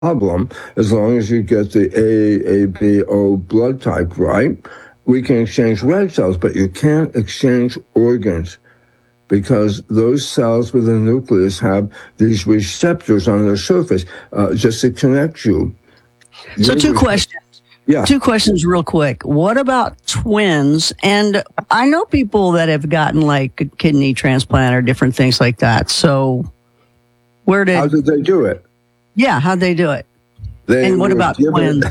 problem. As long as you get the A, B, O blood type right, we can exchange red cells, but you can't exchange organs because those cells with the nucleus have these receptors on their surface just to connect you. So two questions. Yeah. Two questions real quick. What about twins? And I know people that have gotten like a kidney transplant or different things like that. So how did they do it? Yeah, how'd they do it? And what about twins?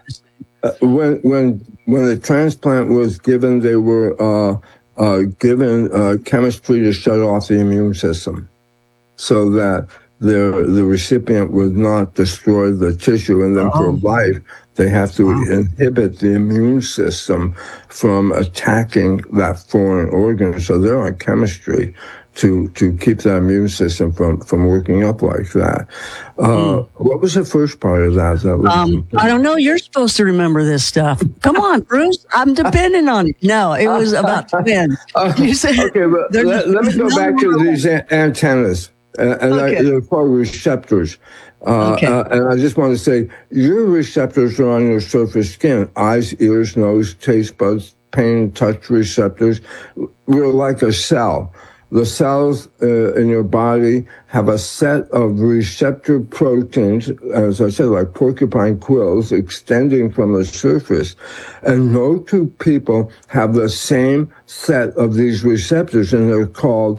When the transplant was given, they were given chemistry to shut off the immune system so that the recipient would not destroy the tissue, and then for life they have to inhibit the immune system from attacking that foreign organ. So they're on chemistry to keep the immune system from working up like that. What was the first part of that? I don't know. You're supposed to remember this stuff. Come on, Bruce. I'm depending on it. No, it was about twins. Okay, but let me go back to these antennas. They're called receptors. And I just want to say, your receptors are on your surface skin: eyes, ears, nose, taste buds, pain, touch receptors. We're like a cell. The cells in your body have a set of receptor proteins, as I said, like porcupine quills, extending from the surface. And no two people have the same set of these receptors, and they're called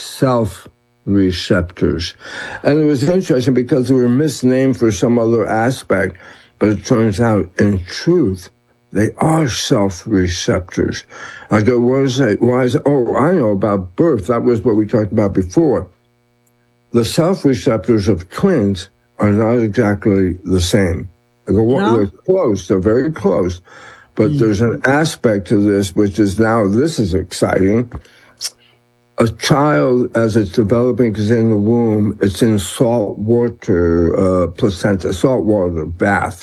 self-receptors. And it was interesting because they were misnamed for some other aspect, but it turns out, in truth, they are self-receptors. I go, what is that? Why is it? Oh, I know about birth. That was what we talked about before. The self-receptors of twins are not exactly the same. I go, well, they're close. They're very close. But there's an aspect to this, which is now, this is exciting. A child, as it's developing, is in the womb, it's in salt water, placenta, salt water bath.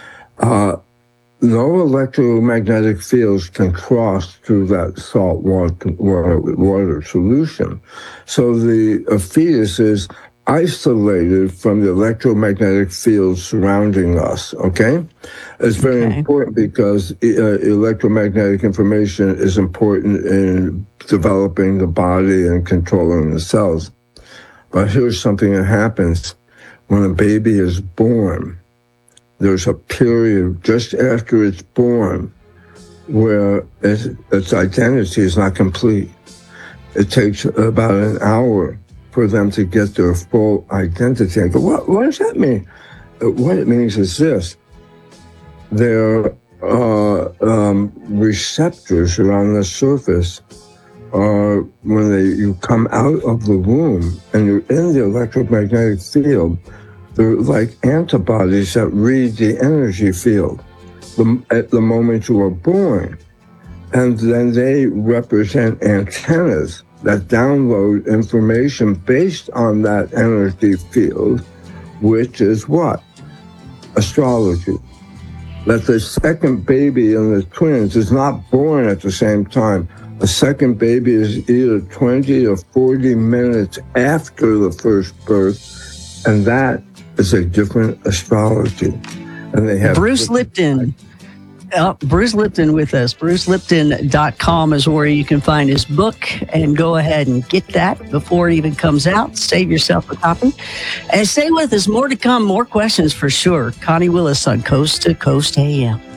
No electromagnetic fields can cross through that salt water solution. So the fetus is isolated from the electromagnetic fields surrounding us, okay? It's very important because electromagnetic information is important in developing the body and controlling the cells. But here's something that happens when a baby is born. There's a period just after it's born where its identity is not complete. It takes about an hour for them to get their full identity. I go, what does that mean? What it means is this. Their receptors around the surface are, when you come out of the womb and you're in the electromagnetic field, they're like antibodies that read the energy field at the moment you are born. And then they represent antennas that download information based on that energy field, which is what? Astrology. That the second baby in the twins is not born at the same time. A second baby is either 20 or 40 minutes after the first birth, and that is a different astrology. And they have Bruce Lipton. Bruce Lipton with us. BruceLipton.com is where you can find his book, and go ahead and get that before it even comes out. Save yourself a copy. And stay with us. More to come, more questions for sure. Connie Willis on Coast to Coast AM.